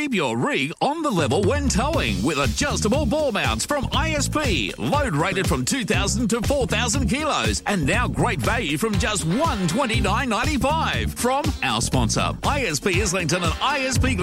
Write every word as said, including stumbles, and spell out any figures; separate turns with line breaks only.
Keep your rig on the level when towing with adjustable ball mounts from I S P. Load rated from two thousand to four thousand kilos. And now great value from just one hundred twenty-nine dollars ninety-five from our sponsor, I S P Islington and I S P